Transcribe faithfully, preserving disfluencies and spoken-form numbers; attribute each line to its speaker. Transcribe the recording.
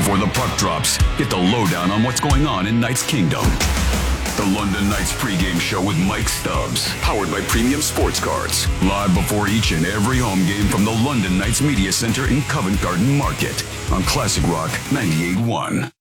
Speaker 1: before the puck drops, get the lowdown on what's going on in Knights Kingdom. The London Knights pregame show with Mike Stubbs, powered by Premium Sports Cards. Live before each and every home game from the London Knights Media Center in Covent Garden Market on Classic Rock ninety-eight point one.